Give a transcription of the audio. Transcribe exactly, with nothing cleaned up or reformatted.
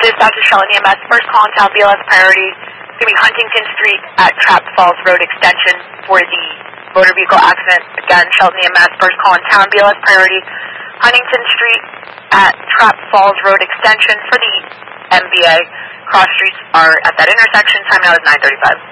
Dispatch to Charlotte E M S. First call in town, B L S priority. It's going to be Huntington Street at Trap Falls Road Extension for the motor vehicle accident. Again, Charlotte E M S. First call in town, B L S priority. Huntington Street at Trap Falls Road Extension for the M V A. Cross streets are at that intersection. Time now is nine thirty-five.